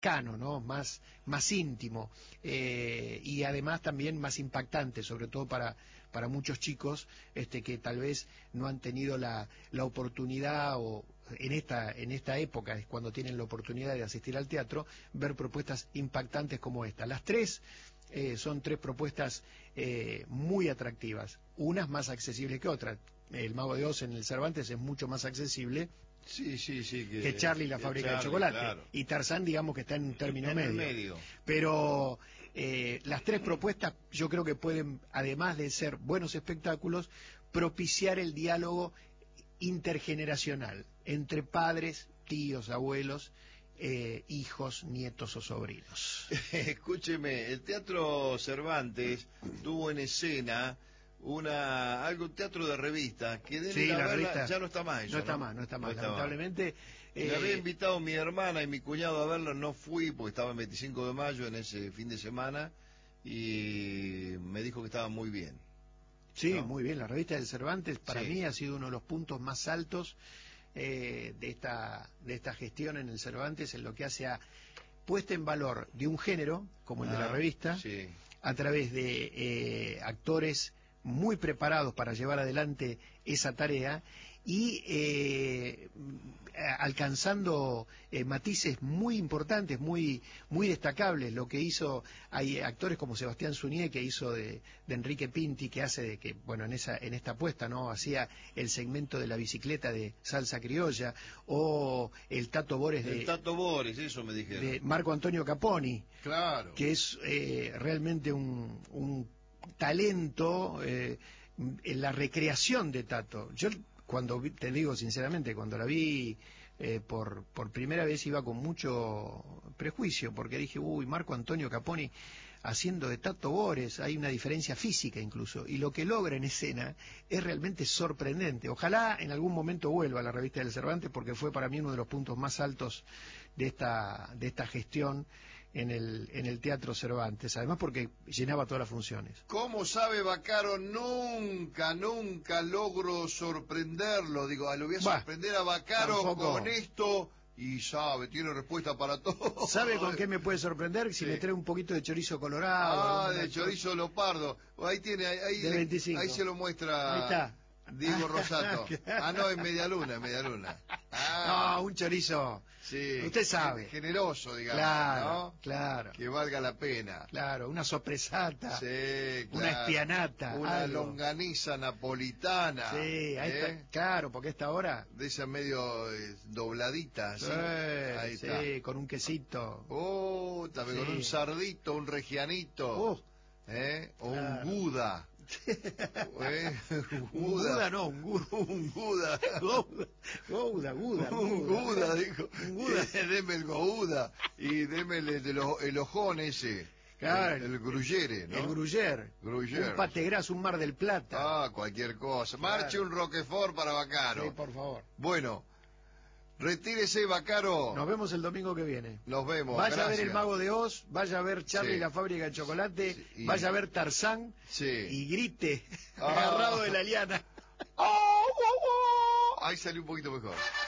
cercano, ¿no? Más íntimo, y además también más impactante, sobre todo para muchos chicos que tal vez no han tenido la oportunidad, o en esta época es cuando tienen la oportunidad de asistir al teatro, ver propuestas impactantes como esta. Las tres son tres propuestas muy atractivas, unas más accesibles que otras. El Mago de Oz en el Cervantes es mucho más accesible, sí, que Charlie y la fábrica de chocolate, claro. Y Tarzán, digamos que está en un término medio. Pero las tres propuestas yo creo que pueden, además de ser buenos espectáculos, propiciar el diálogo intergeneracional entre padres, tíos, abuelos, hijos, nietos o sobrinos. Escúcheme, el Teatro Cervantes tuvo en escena un teatro de revista que sí, la revista ya no está más eso, no está más, lamentablemente. Me había invitado mi hermana y mi cuñado a verlo, no fui porque estaba el 25 de mayo en ese fin de semana y me dijo que estaba muy bien. Sí, ¿no? Muy bien, la revista del Cervantes para sí. mí ha sido uno de los puntos más altos de esta gestión en el Cervantes, en lo que hace a puesta en valor de un género como el de la revista, sí. a través de actores muy preparados para llevar adelante esa tarea y alcanzando matices muy importantes, muy destacables. Lo que hizo, hay actores como Sebastián Suñé, que hizo de Enrique Pinti, que hace de que, bueno, en esta apuesta, ¿no? Hacía el segmento de la bicicleta de Salsa Criolla, o el Tato Bores eso me dijeron. de Marco Antonio Caponi, claro, que es realmente un talento en la recreación de Tato. Yo te digo sinceramente, cuando la vi por primera vez iba con mucho prejuicio, porque dije, uy, Marco Antonio Caponi haciendo de Tato Bores, hay una diferencia física incluso, y lo que logra en escena es realmente sorprendente. Ojalá en algún momento vuelva a la revista del Cervantes, porque fue para mí uno de los puntos más altos de esta gestión en el Teatro Cervantes, además porque llenaba todas las funciones. ¿Cómo sabe Baccaro? Nunca logro sorprenderlo. Digo, lo voy a sorprender a Baccaro con esto, y tiene respuesta para todo. ¿Sabe con qué me puede sorprender? Si me trae un poquito de chorizo colorado. De chorizo leopardo. Ahí tiene, de 25. Ahí se lo muestra. Ahí está. Diego Rosato. No, es media luna. No, un chorizo. Sí. Usted sabe. Generoso, digamos. Claro, ¿no? claro. Que valga la pena. Claro, una sorpresata. Sí, claro. Una espianata. Una longaniza napolitana. Sí, ahí está. Claro, porque esta hora. De esa medio dobladita. Sí, ahí está. Con un quesito. También con un sardito, un regianito. O un Gouda. Un Gouda no, un Gouda. Un Gouda, dijo. Un Gouda. Deme el Gouda y deme el ojón ese. Claro, el gruyere, ¿no? El gruyere. Un pategras, un Mar del Plata. Cualquier cosa. Claro. Marche un Roquefort para Baccaro. Sí, por favor. Bueno, retírese, Baccaro. Nos vemos el domingo que viene. Nos vemos. Vaya a ver El Mago de Oz, vaya a ver Charlie y la fábrica de chocolate, vaya a ver Tarzán y grite agarrado de la liana. Ahí salió un poquito mejor.